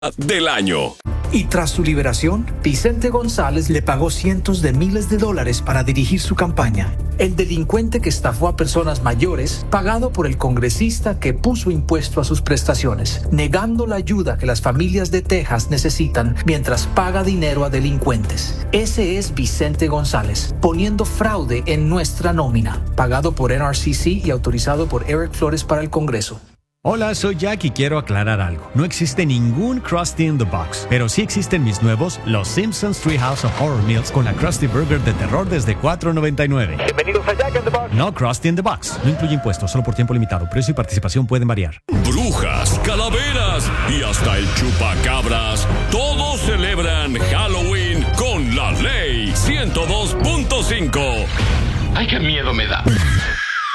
del año. Y tras su liberación, Vicente González le pagó cientos de miles de dólares para dirigir su campaña. El delincuente que estafó a personas mayores, pagado por el congresista que puso impuesto a sus prestaciones, negando la ayuda que las familias de Texas necesitan mientras paga dinero a delincuentes. Ese es Vicente González, poniendo fraude en nuestra nómina, pagado por NRCC y autorizado por Eric Flores para el Congreso. Hola, soy Jack y quiero aclarar algo. No existe ningún Krusty in the Box, pero sí existen mis nuevos Los Simpsons Treehouse of Horror Meals con la Krusty Burger de terror desde $4.99. Bienvenidos a Jack in the Box. No Krusty in the Box. No incluye impuestos, solo por tiempo limitado. Precio y participación pueden variar. Brujas, calaveras y hasta el chupacabras. Todos celebran Halloween con la Ley 102.5. Ay, qué miedo me da.